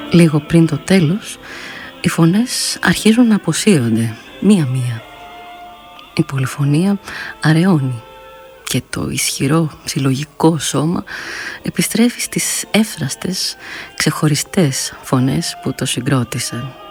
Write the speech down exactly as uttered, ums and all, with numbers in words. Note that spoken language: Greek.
Λίγο πριν το τέλος, οι φωνές αρχίζουν να αποσύονται, μία-μία. Η πολυφωνία αραιώνει και το ισχυρό συλλογικό σώμα επιστρέφει στις εύθραστες, ξεχωριστές φωνές που το συγκρότησαν.